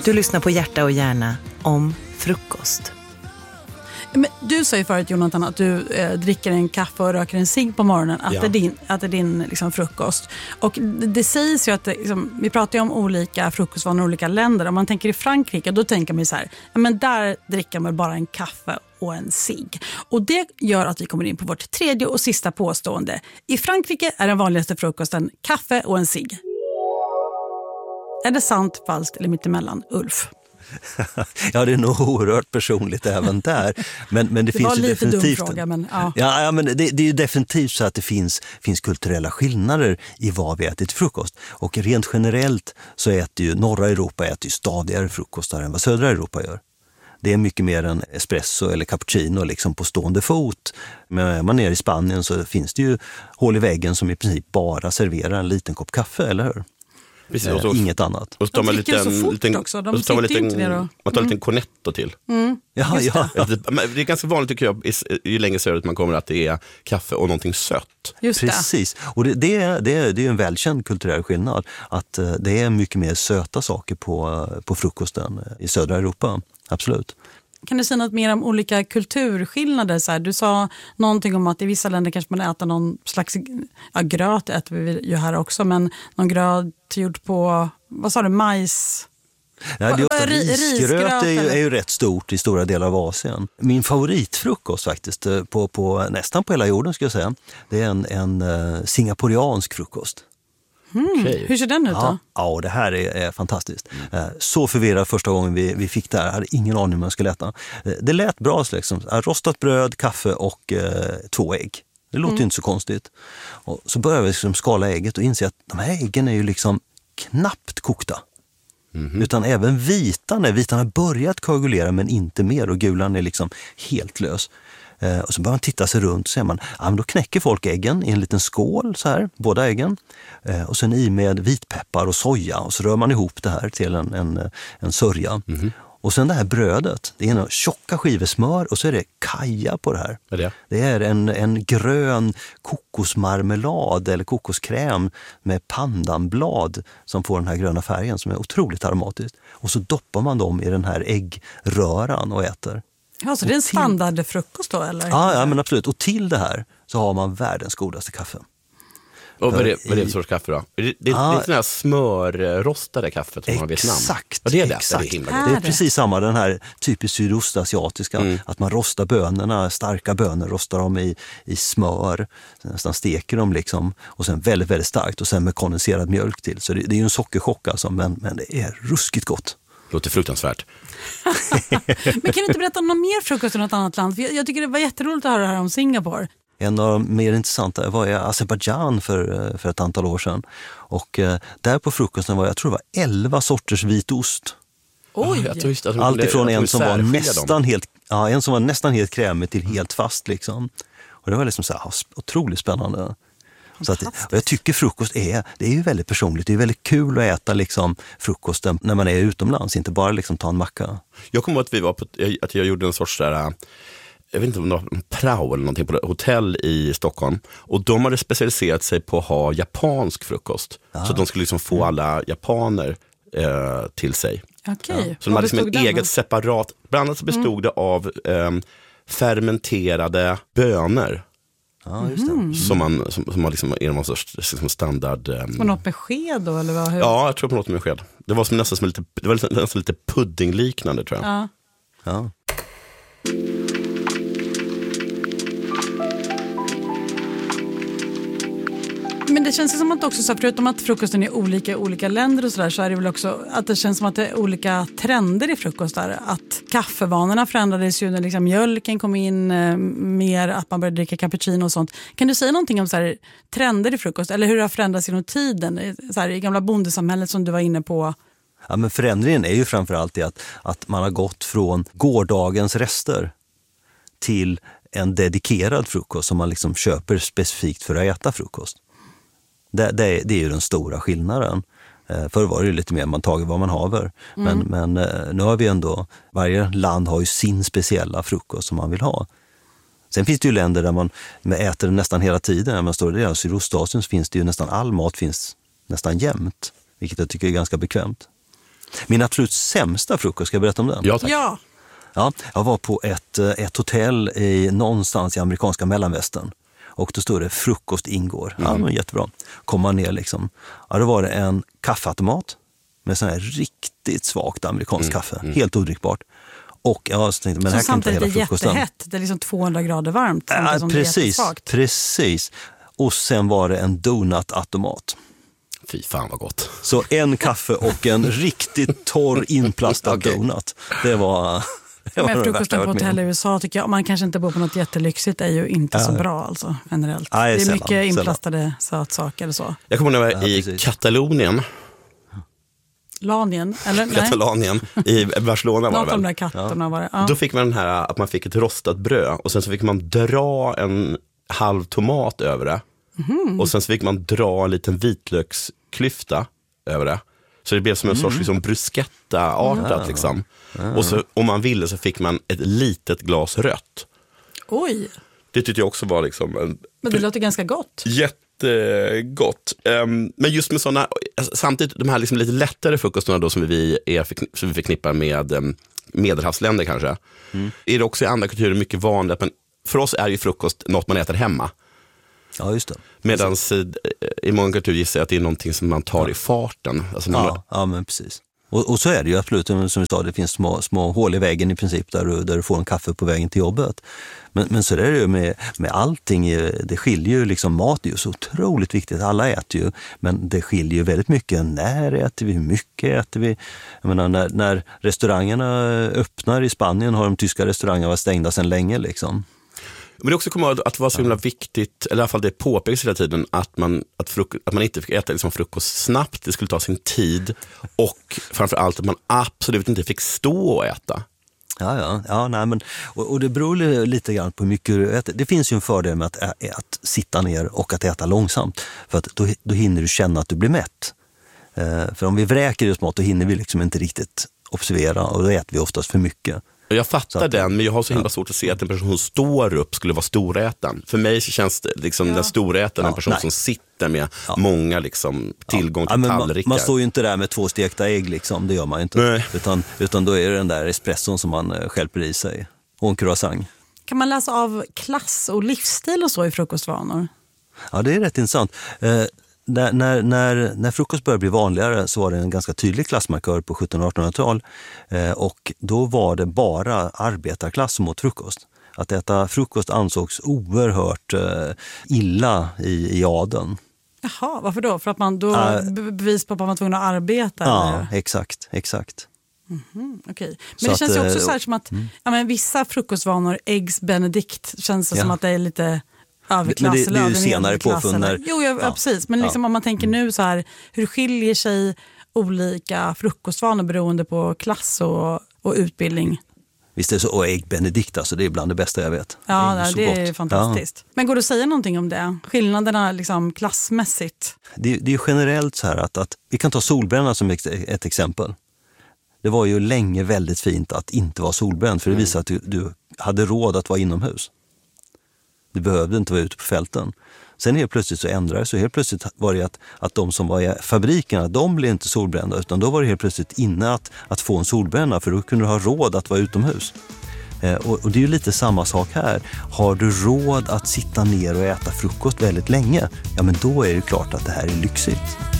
Du lyssnar på Hjärta och hjärna om frukost. Men du sa ju förut, Jonathan, att du dricker en kaffe och röker en cigg på morgonen. Att det är din liksom, frukost. Och det sägs ju att liksom, vi pratar ju om olika frukostvanor i olika länder. Om man tänker i Frankrike, då tänker man ju så här, men där dricker man bara en kaffe och en cigg. Och det gör att vi kommer in på vårt tredje och sista påstående. I Frankrike är den vanligaste frukosten kaffe och en cigg. Är det sant, falskt eller mittemellan, Ulf? Ja, det är nog oerhört personligt även där. Men det finns ju definitivt. Fråga, men, men det är ju definitivt så att det finns kulturella skillnader i vad vi äter till frukost. Och rent generellt så äter ju norra Europa äter stadigare frukostar än vad södra Europa gör. Det är mycket mer än espresso eller cappuccino liksom på stående fot. Men är man nere i Spanien så finns det ju hål i väggen som i princip bara serverar en liten kopp kaffe, eller hur? Precis, inget annat. Och så tar man de dricker så fort också. De sitter ju inte ner och... Man tar en liten cornetto till. Ja. Det är ganska vanligt tycker jag, ju längre söderut man kommer, att det är kaffe och någonting sött. Just det. Precis. Och det är en välkänd kulturell skillnad. Att det är mycket mer söta saker på frukosten i södra Europa. Absolut. Kan du säga något mer om olika kulturskillnader? Så här, du sa någonting om att i vissa länder kanske man äter någon slags gröt, äter vi ju här också, men någon gröt gjord på, vad sa du, majs? Nej, risgröt är ju rätt stort i stora delar av Asien. Min favoritfrukost faktiskt, nästan på hela jorden skulle jag säga, det är en singaporiansk frukost. Okay. Hur ser den ut då? Ja, det här är fantastiskt. Så förvirrad första gången vi fick det här. Jag hade ingen aning om jag skulle äta. Det lät bra liksom. Rostat bröd, kaffe och 2 ägg. Det låter ju inte så konstigt. Och så började vi liksom skala ägget och inse att de här äggen är ju liksom knappt kokta. Utan även vitan har börjat koagulera men inte mer, och gulan är liksom helt lös. Och så börjar man titta sig runt och ser man, men då knäcker folk äggen i en liten skål så här, båda äggen. Och sen i med vitpeppar och soja, och så rör man ihop det här till en sörja. Och sen det här brödet, det är en tjocka skivor smör och så är det kaja på det här. Vad är det? Det är en grön kokosmarmelad eller kokoskräm med pandanblad som får den här gröna färgen som är otroligt aromatisk. Och så doppar man dem i den här äggröran och äter. Ja, så det är en standardfrukost då, eller? Ja, men absolut. Och till det här så har man världens godaste kaffe. Och vad är det för sorts kaffe då? Det är sån här smörrostade kaffet som man har i Vietnam. Exakt. Och det är det är precis samma, den här typiskt sydostasiatiska, att man rostar bönorna, starka bönor, rostar dem i smör, nästan steker dem liksom, och sen väldigt, väldigt starkt, och sen med kondenserad mjölk till. Så det är ju en sockerchock alltså, men det är ruskigt gott. Låter fruktansvärt. Men kan du inte berätta om någon mer frukost i något annat land? För jag tycker det var jätteroligt att höra det här om Singapore. En av de mer intressanta var i Azerbaijan för ett antal år sedan. Och där på frukosten var jag tror det var 11 sorters vitost. Oj! Allt ifrån en som var nästan helt krämig till helt fast liksom. Och det var liksom så här otroligt spännande. Så att, och jag tycker frukost det är ju väldigt personligt. Det är väldigt kul att äta liksom frukosten när man är utomlands, inte bara liksom ta en macka. Jag kommer ihåg att jag gjorde en sorts där, jag vet inte om det var en prao eller någonting, på ett hotell i Stockholm, och de hade specialiserat sig på att ha japansk frukost. Så att de skulle liksom få alla japaner till sig. Okej. Så de hade liksom en eget separat, bland annat så bestod det av fermenterade bönor. Ja, just det. Som man liksom är någon sorts liksom standard. På något med sked då, eller vad? Ja, jag tror på något med sked. Det var nästan lite puddingliknande, tror jag. Ja. Men det känns som att också, så förutom att frukosten är olika länder och sådär, så är det väl också att det känns som att det är olika trender i frukostar. Att kaffevanorna förändrades ju när liksom mjölken kom in mer, att man började dricka cappuccino och sånt. Kan du säga någonting om så här, trender i frukost, eller hur det har förändrats genom tiden så här, i gamla bondesamhället som du var inne på? Ja, men förändringen är ju framförallt det att man har gått från gårdagens rester till en dedikerad frukost som man liksom köper specifikt för att äta frukost. Det är ju den stora skillnaden. Förr var det ju lite mer man tager vad man haver. Men nu har vi ändå, varje land har ju sin speciella frukost som man vill ha. Sen finns det ju länder där man äter nästan hela tiden. När man står där i Sydostasien så finns det ju nästan all mat finns nästan jämnt. Vilket jag tycker är ganska bekvämt. Min absolut sämsta frukost, ska jag berätta om den? Ja, tack. Ja. Ja, jag var på ett hotell någonstans i amerikanska mellanvästern. Och då stod det frukost ingår. Ja, men jättebra. Kom man ner liksom. Ja, då var det en kaffeautomat med sån här riktigt svagt amerikansk kaffe. Helt odrickbart. Och jag tänkte, men här kan inte hela frukosten. Jättehett. Det är liksom 200 grader varmt. Ja, precis. Och sen var det en donutautomat. Fy fan vad gott. Så en kaffe och en riktigt torr inplastad donut. Det var... Men frukosten på hotell i USA tycker jag, om man kanske inte bor på något jättelyxigt, är ju inte så bra alltså, generellt. Det är mycket inplastade sötsaker och så. Jag kommer ihåg i Katalonien. Katalanien i Barcelona var det väl. De där katterna var det. Ja. Då fick man den här att man fick ett rostat bröd och sen så fick man dra en halv tomat över det. Och sen så fick man dra en liten vitlöksklyfta över det. Så det blev som en sorts liksom bruschetta-artat liksom. Och så, om man ville så fick man ett litet glas rött. Oj! Det tyckte jag också var liksom... Men det låter ganska gott. Jättegott. Men just med sådana, samtidigt de här liksom lite lättare frukostarna då som vi förknippar med medelhavsländer kanske. Är det också i andra kulturer mycket vanligt att för oss är ju frukost något man äter hemma. Ja, just det. Medan i många kulturer gissar jag att det är någonting som man tar i farten. Alltså ja, men precis. Och så är det ju absolut, som vi sa, det finns små hål i vägen i princip där du får en kaffe på vägen till jobbet. Men så är det ju med allting, det skiljer ju liksom, mat är ju så otroligt viktigt, alla äter ju, men det skiljer ju väldigt mycket, när äter vi, hur mycket äter vi. Jag menar, när restaurangerna öppnar i Spanien har de tyska restaurangerna varit stängda sedan länge liksom. Men det också kommer att vara så himla viktigt, eller i alla fall det påpekas hela tiden, att man inte fick äta liksom frukost snabbt, det skulle ta sin tid, och framförallt att man absolut inte fick stå och äta. Ja, nej, men, och det beror lite grann på hur mycket du äter. Det finns ju en fördel med att sitta ner och att äta långsamt, för att då hinner du känna att du blir mätt. För om vi vräker i oss mat, då hinner vi liksom inte riktigt observera, och då äter vi oftast för mycket. Jag fattar den, men jag har så himla svårt att se att en person som står upp skulle vara storätaren. För mig så känns det liksom den storätaren en person som sitter med många liksom tillgång till tallrikar. Man står ju inte där med 2 stekta ägg liksom, det gör man ju inte. Utan då är det den där espresson som man stjälper i sig. Och en croissant. Kan man läsa av klass och livsstil och så i frukostvanor? Ja, det är rätt intressant. När frukost började bli vanligare så var det en ganska tydlig klassmarkör på 1700-1800-tal, och då var det bara arbetarklass som åt frukost. Att äta frukost ansågs oerhört illa i adeln. Jaha, varför då? För att man då bevis på att man var tvungen att arbeta? Ja, eller? exakt. Okay. Men det känns ju också så här som att vissa frukostvanor, eggs benedict, känns det som att det är lite... Men det är ju senare påfunnar. Ja, precis. Men liksom om man tänker nu så här, hur skiljer sig olika frukostvanor beroende på klass och utbildning? Visst är det så, och ägg benedict, alltså det är bland det bästa jag vet. Ja, det är fantastiskt. Ja. Men går det att säga någonting om det? Skillnaderna liksom klassmässigt? Det är ju generellt så här att vi kan ta solbränna som ett exempel. Det var ju länge väldigt fint att inte vara solbränd, för det visar att du hade råd att vara inomhus. Du behövde inte vara ute på fälten. Sen helt plötsligt så ändrade det, så helt plötsligt var det att de som var i fabrikerna, de blev inte solbrända, utan då var det helt plötsligt inne att få en solbränna, för då kunde du ha råd att vara utomhus. Och det är ju lite samma sak här. Har du råd att sitta ner och äta frukost väldigt länge, ja men då är det klart att det här är lyxigt.